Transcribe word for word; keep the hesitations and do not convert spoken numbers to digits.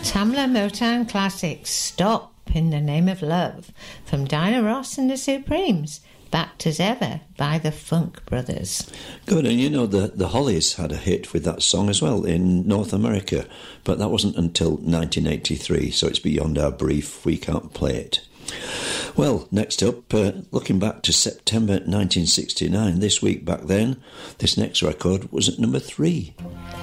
Tamla Motown classic Stop in the Name of Love from Dinah Ross and the Supremes. Backed as ever by the Funk Brothers. Good, and you know the, the Hollies had a hit with that song as well in North America, but that wasn't until nineteen eighty-three, so it's beyond our brief, we can't play it. Well, next up, uh, looking back to September nineteen sixty-nine, this week back then, this next record was at number three.